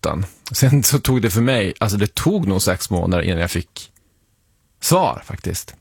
boten. Sen så tog det för mig, alltså det tog nog 6 månader innan jag fick svar faktiskt.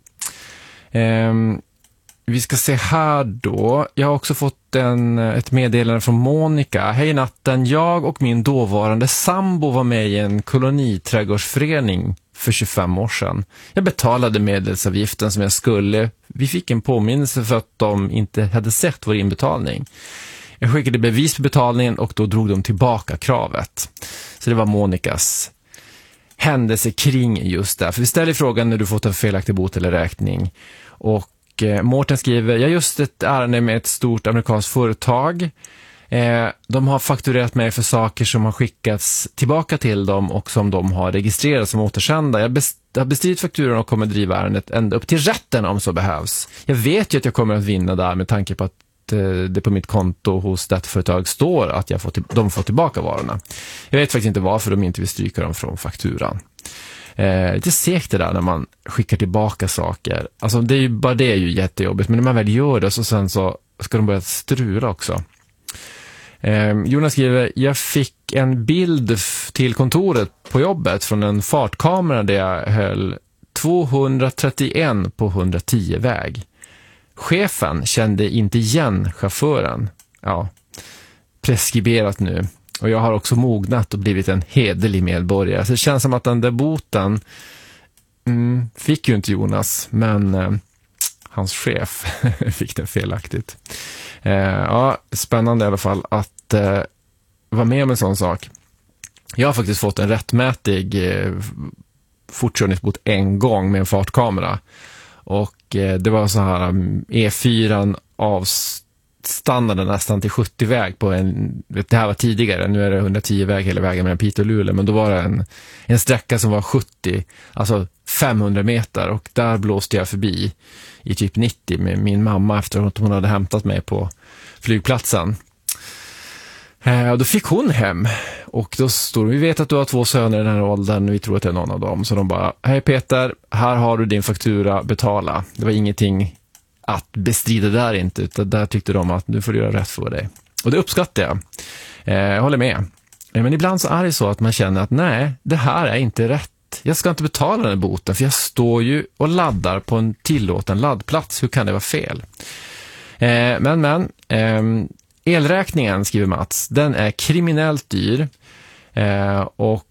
Vi ska se här då. Jag har också fått ett meddelande från Monica. Hej natten, jag och min dåvarande sambo var med i en koloniträdgårdsförening för 25 år sedan. Jag betalade medlemsavgiften som jag skulle. Vi fick en påminnelse för att de inte hade sett vår inbetalning. Jag skickade bevis på betalningen och då drog de tillbaka kravet. Så det var Monicas händelse kring just det. För vi ställer frågan när du fått en felaktig bot eller räkning. Och Mårten skriver, jag har just ett ärende med ett stort amerikanskt företag. De har fakturerat mig för saker som har skickats tillbaka till dem och som de har registrerat som återsända. Jag har bestridit fakturan och kommer driva ärendet ända upp till rätten om så behövs. Jag vet ju att jag kommer att vinna där med tanke på att det på mitt konto hos detta företag står att de får tillbaka varorna. Jag vet faktiskt inte varför de inte vill stryka dem från fakturan. Lite segt det där när man skickar tillbaka saker. Alltså det är ju jättejobbigt, men när man väl gör det så sen så ska de börja strula också. Jonas skriver, jag fick en bild till kontoret på jobbet från en fartkamera där jag höll 231 på 110 väg. Chefen kände inte igen chauffören. Ja, preskriberat nu. Och jag har också mognat och blivit en hederlig medborgare. Så det känns som att den där boten fick ju inte Jonas, men hans chef fick den felaktigt. Ja, spännande i alla fall att vara med om en sån sak. Jag har faktiskt fått en rättmätig fortkörningsbot en gång med en fartkamera. Och det var så här E4 avstannade nästan till 70 väg på det här var tidigare, nu är det 110 väg hela vägen mellan Piteå och Luleå, men då var det en sträcka som var 70, alltså 500 meter, och där blåste jag förbi i typ 90 med min mamma efter att hon hade hämtat mig på flygplatsen. Då fick hon hem och då står vi vet att du har 2 söner i den här åldern, vi tror att det är någon av dem, så de bara, hej Peter, här har du din faktura, betala. Det var ingenting att bestrida där inte, utan där tyckte de att nu får du göra rätt för dig. Och det uppskattar jag. Jag håller med. Men ibland så är det så att man känner att nej, det här är inte rätt. Jag ska inte betala den här boten för jag står ju och laddar på en tillåten laddplats. Hur kan det vara fel? Elräkningen, skriver Mats, den är kriminellt dyr. Och